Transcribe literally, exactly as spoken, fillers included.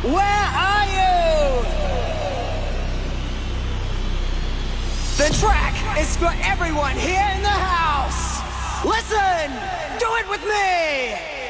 Where are you? The track is for everyone here in the house. Listen, do it with me.